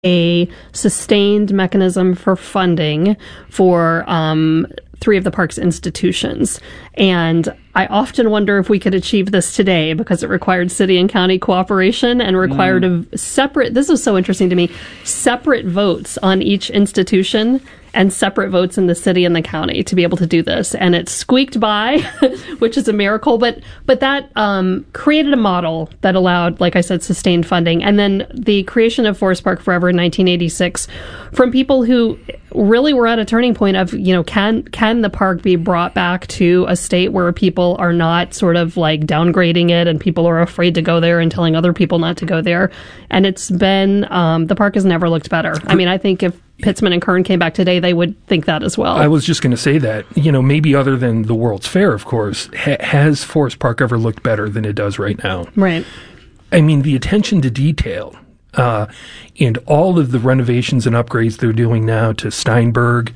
a sustained mechanism for funding for three of the park's institutions. And I often wonder if we could achieve this today, because it required city and county cooperation and required a separate, this was so interesting to me, separate votes on each institution and separate votes in the city and the county to be able to do this. And it squeaked by, which is a miracle. But that created a model that allowed, like I said, sustained funding. And then the creation of Forest Park Forever in 1986 from people who really were at a turning point of, can the park be brought back to a state where people are not sort of like downgrading it and people are afraid to go there and telling other people not to go there. And it's been, the park has never looked better. I mean, I think if Pittsman and Kern came back today, they would think that as well. I was just going to say that, maybe other than the World's Fair, of course, has Forest Park ever looked better than it does right now? Right. I mean, the attention to detail and all of the renovations and upgrades they're doing now to Steinberg,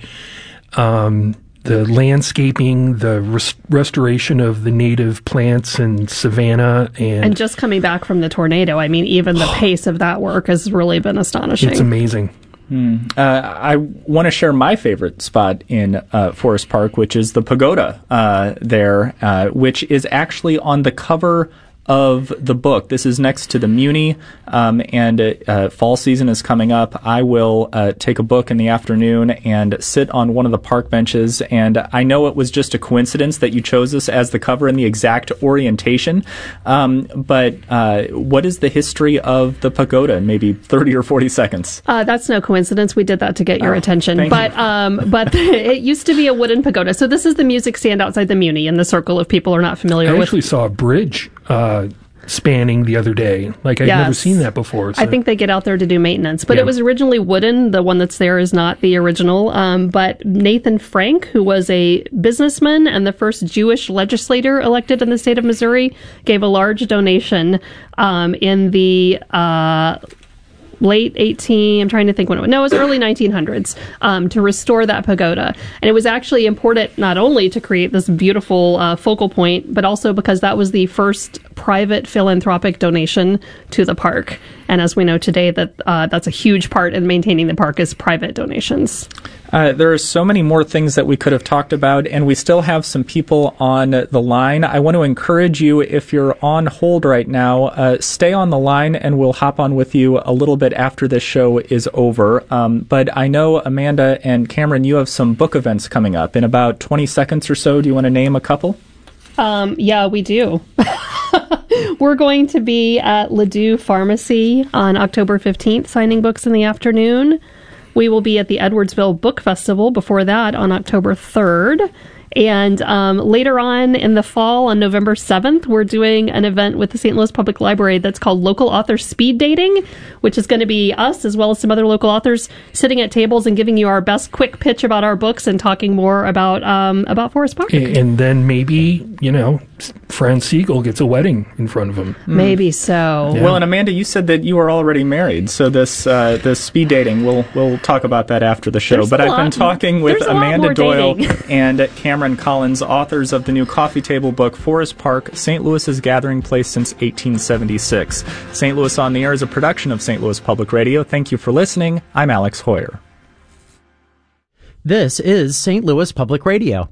the landscaping, the restoration of the native plants and savanna. And just coming back from the tornado, I mean, even the pace of that work has really been astonishing. It's amazing. I want to share my favorite spot in Forest Park, which is the pagoda there, which is actually on the cover of the book. This is next to the Muni, and fall season is coming up. I will take a book in the afternoon and sit on one of the park benches, and I know it was just a coincidence that you chose this as the cover in the exact orientation, but what is the history of the pagoda in maybe 30 or 40 seconds? That's no coincidence. We did that to get your attention. But it used to be a wooden pagoda. So this is the music stand outside the Muni, in the circle if people are not familiar with. I actually saw a bridge spanning the other day. I'd never seen that before. So. I think they get out there to do maintenance. But it was originally wooden. The one that's there is not the original. But Nathan Frank, who was a businessman and the first Jewish legislator elected in the state of Missouri, gave a large donation in the late 18, I'm trying to think when it was early 1900s, to restore that pagoda. And it was actually important not only to create this beautiful focal point, but also because that was the first private philanthropic donation to the park. And as we know today, that's a huge part in maintaining the park is private donations. There are so many more things that we could have talked about, and we still have some people on the line. I want to encourage you, if you're on hold right now, stay on the line, and we'll hop on with you a little bit after this show is over. But I know, Amanda and Cameron, you have some book events coming up. In about 20 seconds or so, do you want to name a couple? Yeah, we do. We're going to be at Ladue Pharmacy on October 15th, signing books in the afternoon. We will be at the Edwardsville Book Festival before that on October 3rd. And later on in the fall, on November 7th, we're doing an event with the St. Louis Public Library that's called Local Author Speed Dating, which is going to be us as well as some other local authors sitting at tables and giving you our best quick pitch about our books and talking more about Forest Park. And then maybe, Franz Siegel gets a wedding in front of him. Maybe so. Yeah. Well, and Amanda, you said that you are already married, so this speed dating, we'll talk about that after the show. But I've been talking with Amanda Doyle and Cameron Collins, authors of the new coffee table book, Forest Park, St. Louis's Gathering Place Since 1876. St. Louis on the Air is a production of St. Louis Public Radio. Thank you for listening. I'm Alex Hoyer. This is St. Louis Public Radio.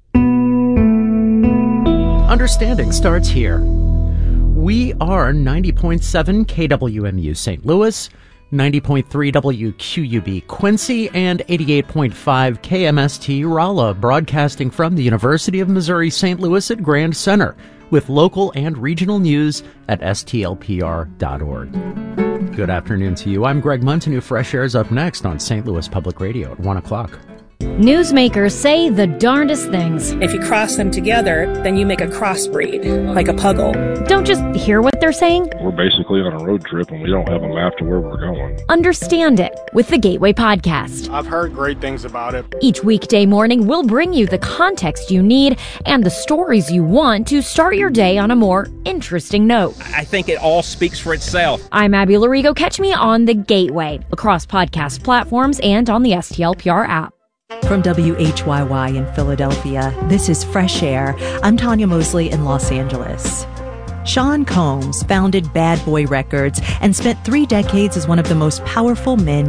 Understanding starts here. We are 90.7 KWMU St. Louis, 90.3 WQUB Quincy, and 88.5 KMST Rolla, broadcasting from the University of Missouri St. Louis at Grand Center, with local and regional news at stlpr.org. Good afternoon to you. I'm Greg Montanew. Fresh Air is up next on St. Louis Public Radio at 1 o'clock. Newsmakers say the darndest things. If you cross them together, then you make a crossbreed, like a puggle. Don't just hear what they're saying. We're basically on a road trip and we don't have a map to where we're going. Understand it with the Gateway Podcast. I've heard great things about it. Each weekday morning, we'll bring you the context you need and the stories you want to start your day on a more interesting note. I think it all speaks for itself. I'm Abby Larigo. Catch me on the Gateway, across podcast platforms and on the STLPR app. From WHYY in Philadelphia, this is Fresh Air. I'm Tanya Mosley in Los Angeles. Sean Combs founded Bad Boy Records and spent 3 decades as one of the most powerful men